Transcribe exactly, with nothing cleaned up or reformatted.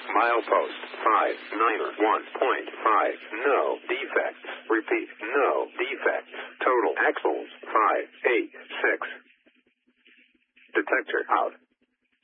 Milepost five nine one point five. No defects. Repeat, no defects. Total axles five eight six. Detector out.